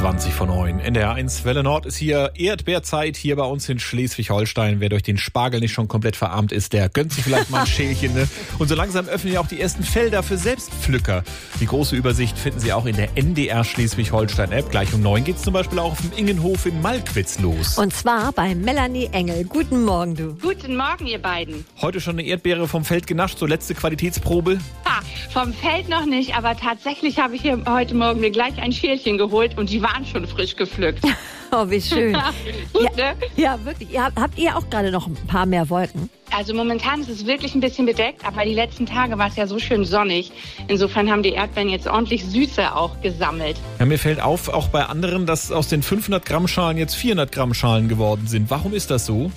8:20 NDR1 Welle Nord ist hier Erdbeerzeit hier bei uns in Schleswig-Holstein. Wer durch den Spargel nicht schon komplett verarmt ist, der gönnt sich vielleicht mal ein Schälchen. Ne? Und so langsam öffnen ja auch die ersten Felder für Selbstpflücker. Die große Übersicht finden Sie auch in der NDR Schleswig-Holstein-App. Gleich um 9 geht's zum Beispiel auch auf dem Ingenhof in Malkwitz los. Und zwar bei Melanie Engel. Guten Morgen, du. Guten Morgen, ihr beiden. Heute schon eine Erdbeere vom Feld genascht, so letzte Qualitätsprobe? Vom Feld noch nicht, aber tatsächlich habe ich hier heute Morgen mir gleich ein Schälchen geholt und die waren schon frisch gepflückt. Oh, wie schön. Gut, ja, ne? Ja, wirklich. Habt ihr auch gerade noch ein paar mehr Wolken? Also momentan ist es wirklich ein bisschen bedeckt, aber die letzten Tage war es ja so schön sonnig. Insofern haben die Erdbeeren jetzt ordentlich Süße auch gesammelt. Ja, mir fällt auf, auch bei anderen, dass aus den 500 Gramm Schalen jetzt 400 Gramm Schalen geworden sind. Warum ist das so?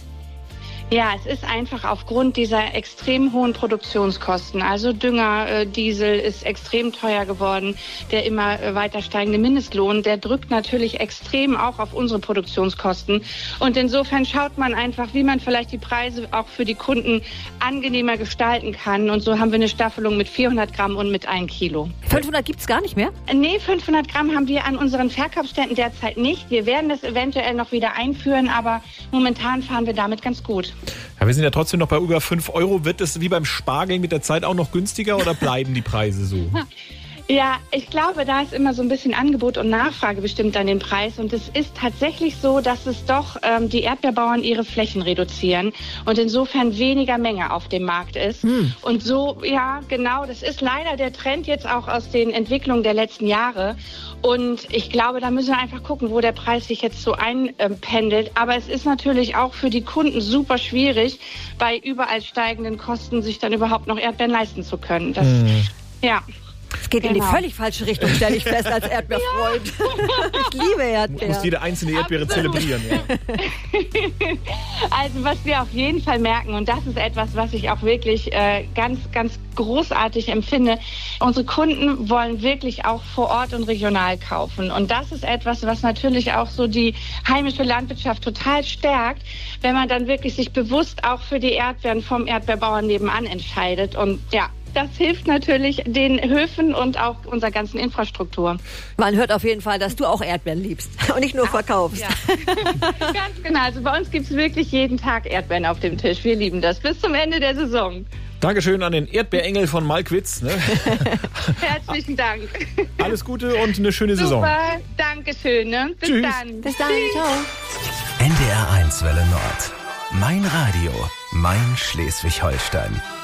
Ja, es ist einfach aufgrund dieser extrem hohen Produktionskosten. Also Dünger, Diesel ist extrem teuer geworden. Der immer weiter steigende Mindestlohn, der drückt natürlich extrem auch auf unsere Produktionskosten. Und insofern schaut man einfach, wie man vielleicht die Preise auch für die Kunden angenehmer gestalten kann. Und so haben wir eine Staffelung mit 400 Gramm und mit 1 Kilo. 500 gibt's gar nicht mehr? Nee, 500 Gramm haben wir an unseren Verkaufsständen derzeit nicht. Wir werden das eventuell noch wieder einführen, aber momentan fahren wir damit ganz gut. Ja, wir sind ja trotzdem noch bei über 5 Euro. Wird es wie beim Spargel mit der Zeit auch noch günstiger oder bleiben die Preise so? Ja, ich glaube, da ist immer so ein bisschen Angebot und Nachfrage bestimmt an den Preis. Und es ist tatsächlich so, dass es doch die Erdbeerbauern ihre Flächen reduzieren und insofern weniger Menge auf dem Markt ist. Und so, ja, genau, das ist leider der Trend jetzt auch aus den Entwicklungen der letzten Jahre. Und ich glaube, da müssen wir einfach gucken, wo der Preis sich jetzt so einpendelt. Aber es ist natürlich auch für die Kunden super schwierig, bei überall steigenden Kosten sich dann überhaupt noch Erdbeeren leisten zu können. Das, ja. Es geht in die völlig falsche Richtung, stelle ich fest, als Erdbeerfreund. Ich liebe Erdbeeren. Muss jede einzelne Erdbeere zelebrieren. Ja. Also was wir auf jeden Fall merken, und das ist etwas, was ich auch wirklich ganz, ganz großartig empfinde, unsere Kunden wollen wirklich auch vor Ort und regional kaufen. Und das ist etwas, was natürlich auch so die heimische Landwirtschaft total stärkt, wenn man dann wirklich sich bewusst auch für die Erdbeeren vom Erdbeerbauern nebenan entscheidet. Und ja, das hilft natürlich den Höfen und auch unserer ganzen Infrastruktur. Man hört auf jeden Fall, dass du auch Erdbeeren liebst und nicht nur verkaufst. Ja. Ganz genau. Also bei uns gibt es wirklich jeden Tag Erdbeeren auf dem Tisch. Wir lieben das bis zum Ende der Saison. Dankeschön an den Erdbeerengel von Malkwitz. Ne? Herzlichen Dank. Alles Gute und eine schöne Saison. Super, Dankeschön. Ne? Bis Tschüss. dann. Bis dann, ciao. NDR1 Welle Nord. Mein Radio, mein Schleswig-Holstein.